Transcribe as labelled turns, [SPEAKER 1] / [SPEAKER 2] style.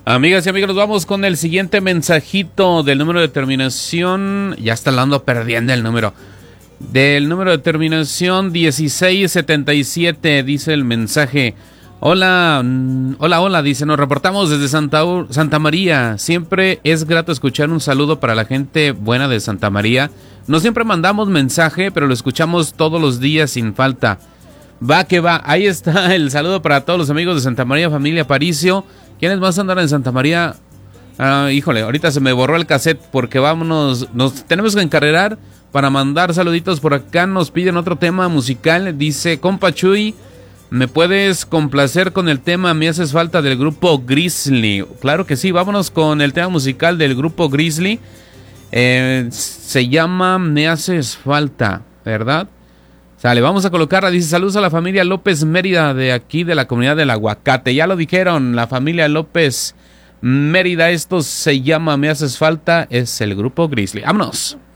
[SPEAKER 1] Amigas y amigos, nos vamos con el siguiente mensajito del número de terminación. Ya está hablando perdiendo el número. Del número de terminación 1677, dice el mensaje. Hola, dice, nos reportamos desde Santa María. Siempre es grato escuchar un saludo para la gente buena de Santa María. No siempre mandamos mensaje, pero lo escuchamos todos los días sin falta. Va que va, ahí está el saludo para todos los amigos de Santa María, familia Aparicio. ¿Quiénes más andan en Santa María? Híjole, ahorita se me borró el cassette porque nos tenemos que encarrerar para mandar saluditos por acá. Nos piden otro tema musical. Dice, compa Chuy, ¿me puedes complacer con el tema Me Haces Falta del grupo Grizzly? Claro que sí, vámonos con el tema musical del grupo Grizzly. Se llama Me Haces Falta, ¿verdad? Sale, vamos a colocarla. Dice, saludos a la familia López Mérida de aquí de la comunidad del Aguacate. Ya lo dijeron, la familia López Mérida. Esto se llama Me Haces Falta. Es el grupo Grizzly. ¡Vámonos!